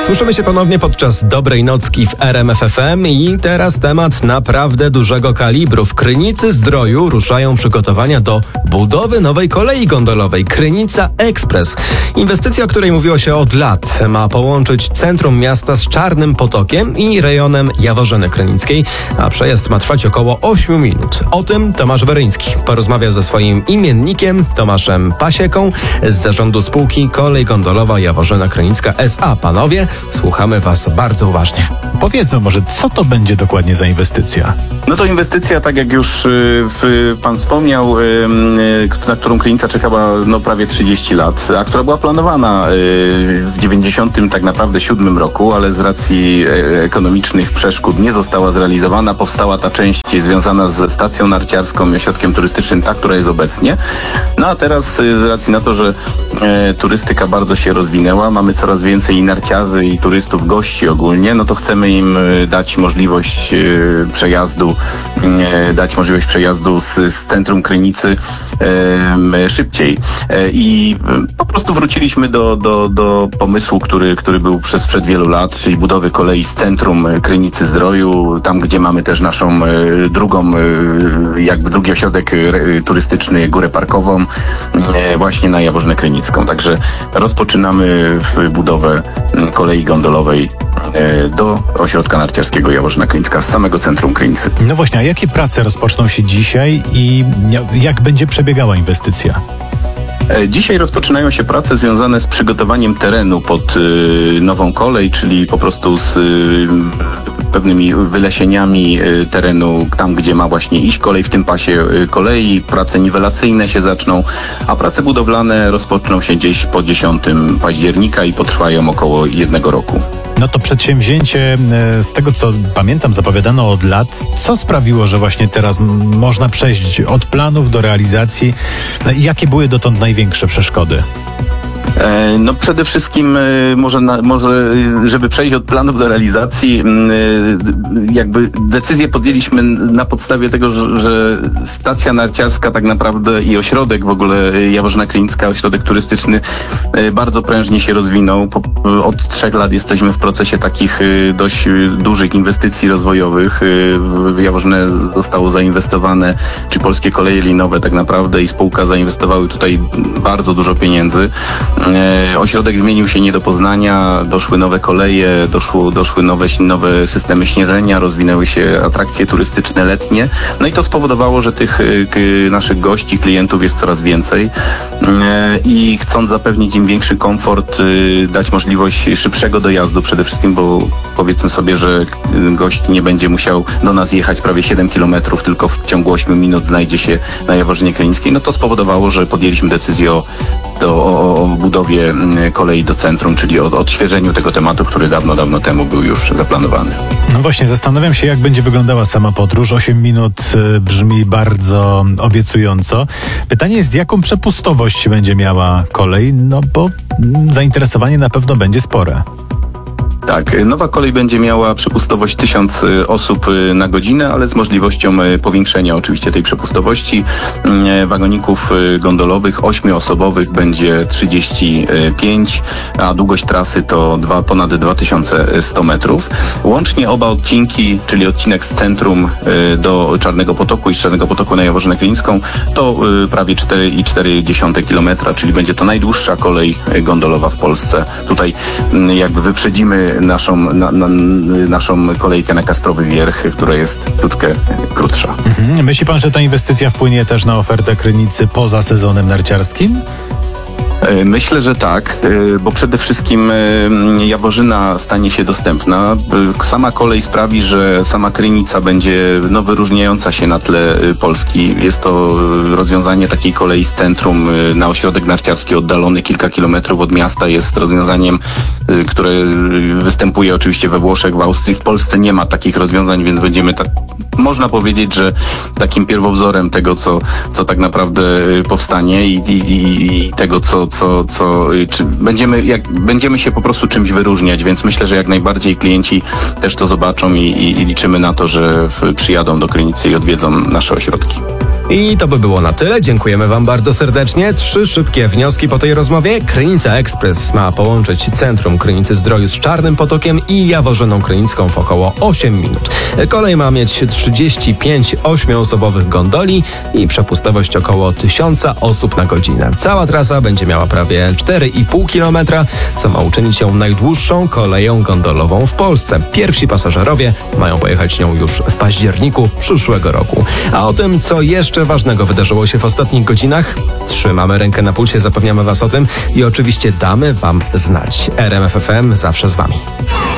Słyszymy się ponownie podczas dobrej nocki w RMF FM i teraz temat naprawdę dużego kalibru. W Krynicy-Zdroju ruszają przygotowania do budowy nowej kolei gondolowej Krynica Ekspres. Inwestycja, o której mówiło się od lat, ma połączyć centrum miasta z Czarnym Potokiem i rejonem Jaworzyny Krynickiej, a przejazd ma trwać około 8 minut. O tym Tomasz Weryński porozmawia ze swoim imiennikiem Tomaszem Pasieką z zarządu spółki Kolej Gondolowa Jaworzyna Krynicka S.A. Panowie, słuchamy Was bardzo uważnie. Powiedzmy może, co to będzie dokładnie za inwestycja? No to inwestycja, tak jak już pan wspomniał, na którą Krynica czekała prawie 30 lat, a która była planowana w 90 tak naprawdę 7 roku, ale z racji ekonomicznych przeszkód nie została zrealizowana. Powstała ta część związana ze stacją narciarską i ośrodkiem turystycznym, ta, która jest obecnie. No a teraz z racji na to, że turystyka bardzo się rozwinęła, mamy coraz więcej i narciarzy, i turystów, gości ogólnie, no to chcemy im dać możliwość przejazdu z centrum Krynicy szybciej. I po prostu wróciliśmy do pomysłu, który był przed wielu lat, czyli budowy kolei z centrum Krynicy-Zdroju, tam gdzie mamy też naszą drugi ośrodek turystyczny, Górę Parkową, właśnie na Jaworzynę Krynicką. Także rozpoczynamy budowę kolei gondolowej do ośrodka narciarskiego Jaworzyna Krynicka z samego centrum Krynicy. No właśnie, a jakie prace rozpoczną się dzisiaj i jak będzie przebiegała inwestycja? Dzisiaj rozpoczynają się prace związane z przygotowaniem terenu pod nową kolej, czyli po prostu z pewnymi wylesieniami terenu, tam gdzie ma właśnie iść kolej, w tym pasie kolei. Prace niwelacyjne się zaczną, a prace budowlane rozpoczną się gdzieś po 10 października i potrwają około 1 roku. No to przedsięwzięcie, z tego co pamiętam, zapowiadano od lat. Co sprawiło, że właśnie teraz można przejść od planów do realizacji? No i jakie były dotąd największe przeszkody? No przede wszystkim może żeby przejść od planów do realizacji, jakby decyzję podjęliśmy na podstawie tego, że stacja narciarska tak naprawdę i ośrodek w ogóle Jaworzyna Krynicka, ośrodek turystyczny bardzo prężnie się rozwinął. Od 3 lat jesteśmy w procesie takich dość dużych inwestycji rozwojowych. W Jaworzynę zostało zainwestowane, czy Polskie Koleje Linowe tak naprawdę i spółka zainwestowały tutaj bardzo dużo pieniędzy. Ośrodek zmienił się nie do poznania, doszły nowe koleje, doszły nowe systemy śniadania, rozwinęły się atrakcje turystyczne letnie. No i to spowodowało, że tych naszych gości, klientów jest coraz więcej i chcąc zapewnić im większy komfort, dać możliwość szybszego dojazdu przede wszystkim, bo powiedzmy sobie, że gość nie będzie musiał do nas jechać prawie 7 kilometrów, tylko w ciągu 8 minut znajdzie się na Jaworzynie Krynickiej. No to spowodowało, że podjęliśmy decyzję o budowie kolei do centrum, czyli o odświeżeniu tego tematu, który dawno temu był już zaplanowany. No właśnie, zastanawiam się, jak będzie wyglądała sama podróż. 8 minut brzmi bardzo obiecująco. Pytanie jest, jaką przepustowość będzie miała kolej, no bo zainteresowanie na pewno będzie spore. Tak, nowa kolej będzie miała przepustowość 1000 osób na godzinę, ale z możliwością powiększenia oczywiście tej przepustowości. Wagoników gondolowych 8-osobowych będzie 35, a długość trasy to ponad 2100 metrów. Łącznie oba odcinki, czyli odcinek z centrum do Czarnego Potoku i z Czarnego Potoku na Jaworzynę Krynicką, to prawie 4,4 km, czyli będzie to najdłuższa kolej gondolowa w Polsce. Tutaj jakby wyprzedzimy naszą kolejkę na Kasprowy Wierch, która jest troszkę krótsza. Myśli pan, że ta inwestycja wpłynie też na ofertę Krynicy poza sezonem narciarskim? Myślę, że tak, bo przede wszystkim Jaworzyna stanie się dostępna. Sama kolej sprawi, że sama Krynica będzie wyróżniająca się na tle Polski. Jest to rozwiązanie takiej kolei z centrum na ośrodek narciarski oddalony kilka kilometrów od miasta. Jest rozwiązaniem, które występuje oczywiście we Włoszech, w Austrii. W Polsce nie ma takich rozwiązań, więc będziemy można powiedzieć, że takim pierwowzorem tego, co tak naprawdę powstanie i tego, co czy będziemy się po prostu czymś wyróżniać, więc myślę, że jak najbardziej klienci też to zobaczą i liczymy na to, że przyjadą do Krynicy i odwiedzą nasze ośrodki. I to by było na tyle. Dziękujemy Wam bardzo serdecznie. 3 szybkie wnioski po tej rozmowie. Krynica Express ma połączyć centrum Krynicy Zdroju z Czarnym Potokiem i Jaworzyną Krynicką w około 8 minut. Kolej ma mieć 35 8-osobowych gondoli i przepustowość około 1000 osób na godzinę. Cała trasa będzie miała prawie 4,5 km, co ma uczynić ją najdłuższą koleją gondolową w Polsce. Pierwsi pasażerowie mają pojechać nią już w październiku przyszłego roku. A o tym, co jeszcze ważnego wydarzyło się w ostatnich godzinach, trzymamy rękę na pulsie, zapewniamy Was o tym i oczywiście damy Wam znać. RMF FM zawsze z Wami.